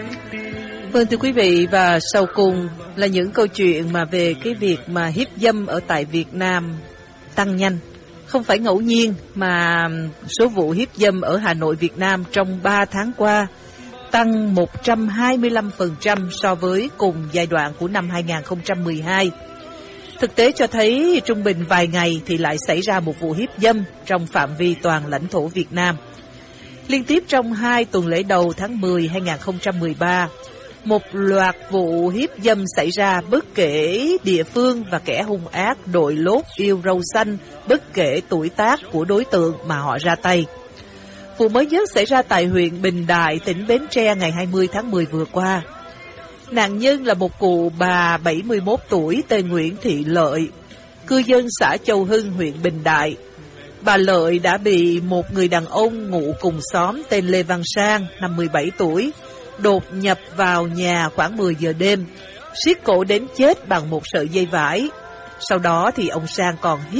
Vâng, thưa quý vị, và sau cùng là những câu chuyện mà về cái việc mà hiếp dâm ở tại Việt Nam tăng nhanh. Không phải ngẫu nhiên mà số vụ hiếp dâm ở Hà Nội, Việt Nam trong 3 tháng qua tăng 125% so với cùng giai đoạn của năm 2012. Thực tế cho thấy trung bình vài ngày thì lại xảy ra một vụ hiếp dâm trong phạm vi toàn lãnh thổ Việt Nam. Liên tiếp trong 2 tuần lễ đầu tháng 10 2013, một loạt vụ hiếp dâm xảy ra bất kể địa phương và kẻ hung ác đội lốt yêu râu xanh, bất kể tuổi tác của đối tượng mà họ ra tay. Vụ mới nhất xảy ra tại huyện Bình Đại, tỉnh Bến Tre ngày 20 tháng 10 vừa qua. Nạn nhân là một cụ bà 71 tuổi tên Nguyễn Thị Lợi, cư dân xã Châu Hưng, huyện Bình Đại. Bà Lợi đã bị một người đàn ông ngụ cùng xóm tên Lê Văn Sang, 57 tuổi, đột nhập vào nhà khoảng 10 giờ đêm, siết cổ đến chết bằng một sợi dây vải. Sau đó thì ông Sang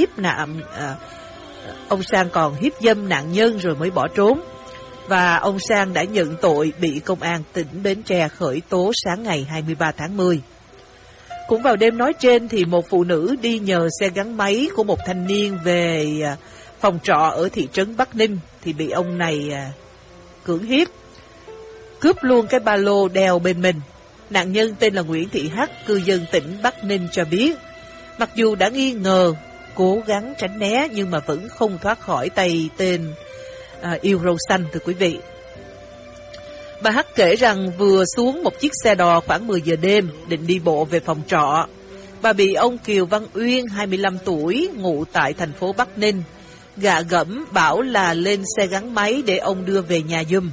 còn hiếp dâm nạn nhân rồi mới bỏ trốn. Và ông Sang đã nhận tội bị công an tỉnh Bến Tre khởi tố sáng ngày 23 tháng 10. Cũng vào đêm nói trên thì một phụ nữ đi nhờ xe gắn máy của một thanh niên về phòng trọ ở thị trấn Bắc Ninh thì bị ông này cưỡng hiếp, cướp luôn cái ba lô đeo bên mình. Nạn nhân tên là Nguyễn Thị Hắc, cư dân tỉnh Bắc Ninh cho biết, mặc dù đã nghi ngờ, cố gắng tránh né nhưng mà vẫn không thoát khỏi tay tên yêu râu xanh, thưa quý vị. Bà Hắc kể rằng vừa xuống một chiếc xe đò khoảng 10 giờ đêm định đi bộ về phòng trọ. Bà bị ông Kiều Văn Uyên, 25 tuổi, ngụ tại thành phố Bắc Ninh, gạ gẫm bảo là lên xe gắn máy để ông đưa về nhà giùm.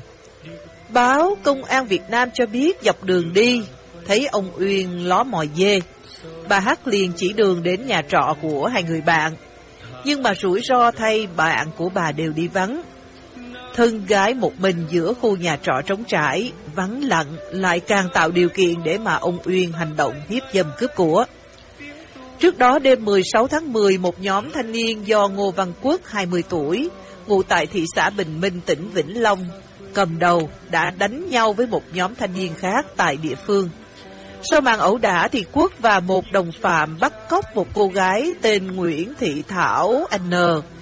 Báo Công an Việt Nam cho biết dọc đường đi, thấy ông Uyên ló mòi dê. Bà Hắc liền chỉ đường đến nhà trọ của hai người bạn. Nhưng mà rủi ro thay bạn của bà đều đi vắng. Thân gái một mình giữa khu nhà trọ trống trải, vắng lặng lại càng tạo điều kiện để mà ông Uyên hành động hiếp dâm cướp của. Trước đó đêm 16 tháng 10, một nhóm thanh niên do Ngô Văn Quốc, 20 tuổi, ngụ tại thị xã Bình Minh, tỉnh Vĩnh Long, cầm đầu đã đánh nhau với một nhóm thanh niên khác tại địa phương. Sau màn ẩu đả thì Quốc và một đồng phạm bắt cóc một cô gái tên Nguyễn Thị Thảo N,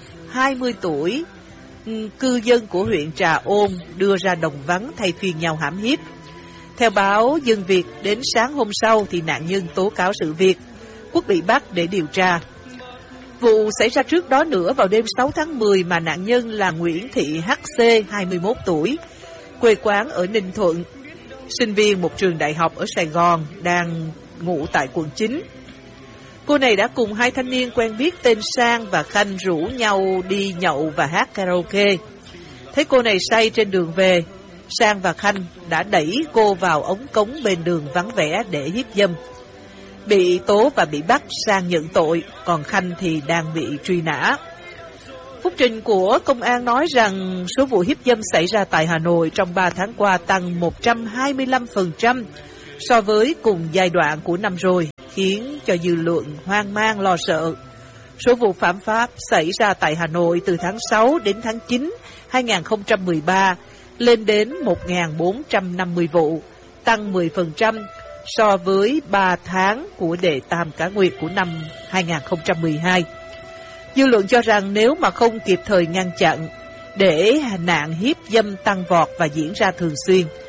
20 tuổi, cư dân của huyện Trà Ôn, đưa ra đồng vắng thay phiên nhau hãm hiếp. Theo báo Dân Việt, đến sáng hôm sau thì nạn nhân tố cáo sự việc. Quốc bị bắt để điều tra. Vụ xảy ra trước đó nữa vào đêm 6 tháng 10 mà nạn nhân là Nguyễn Thị HC, 21 tuổi, quê quán ở Ninh Thuận, sinh viên một trường đại học ở Sài Gòn, đang ngụ tại quận 9. Cô này đã cùng hai thanh niên quen biết tên Sang và Khanh rủ nhau đi nhậu và hát karaoke. Thấy cô này say trên đường về, Sang và Khanh đã đẩy cô vào ống cống bên đường vắng vẻ để hiếp dâm. Bị tố và bị bắt, Sang nhận tội, còn Khanh thì đang bị truy nã. Phúc trình của công an nói rằng số vụ hiếp dâm xảy ra tại Hà Nội trong 3 tháng qua tăng 125% so với cùng giai đoạn của năm rồi, khiến cho dư luận hoang mang lo sợ. Số vụ phạm pháp xảy ra tại Hà Nội từ tháng 6 đến tháng 9 2013 lên đến 1.450 vụ, tăng 10% so với 3 tháng của đề tam cá nguyệt của năm 2012. Dư luận cho rằng nếu mà không kịp thời ngăn chặn để nạn hiếp dâm tăng vọt và diễn ra thường xuyên,